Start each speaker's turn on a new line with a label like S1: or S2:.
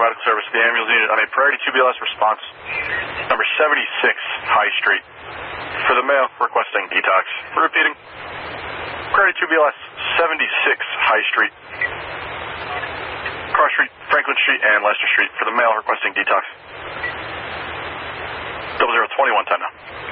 S1: medical service. The ambulance unit on a priority 2BLS response. Number 76 High Street. For the male requesting detox. Repeating. Priority 2BLS 76 High Street. Cross Street, Franklin Street, and Leicester Street. For the male requesting detox. 002110 now.